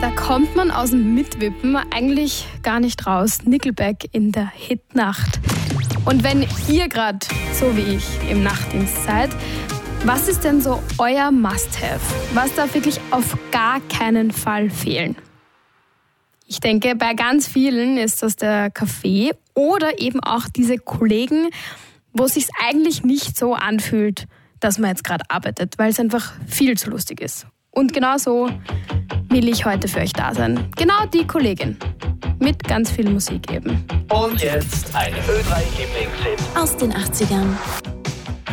Da kommt man aus dem Mitwippen eigentlich gar nicht raus. Nickelback in der Hitnacht. Und wenn ihr gerade, so wie ich, im Nachtdienst seid, was ist denn so euer Must-Have? Was darf wirklich auf gar keinen Fall fehlen? Ich denke, bei ganz vielen ist das der Kaffee oder eben auch diese Kollegen, wo es sich eigentlich nicht so anfühlt, dass man jetzt gerade arbeitet, weil es einfach viel zu lustig ist. Und genau so will ich heute für euch da sein. Genau die Kollegin. Mit ganz viel Musik eben. Und jetzt eine Ö3-Lieblingshit aus den 80ern.